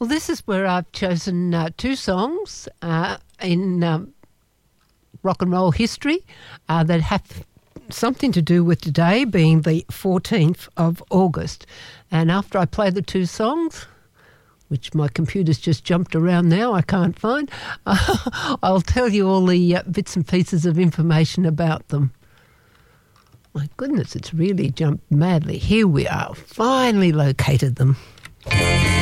Well, this is where I've chosen two songs in rock and roll history that have something to do with today being the 14th of August. And after I play the two songs, which my computer's just jumped around now, I can't find, I'll tell you all the bits and pieces of information about them. My goodness, it's really jumped madly. Here we are, finally located them.